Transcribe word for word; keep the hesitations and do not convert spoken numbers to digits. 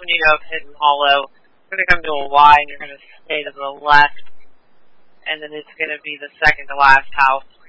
you of Hidden Hollow. You're going to come to a Y and you're going to stay to the left. And then it's going to be the second to last house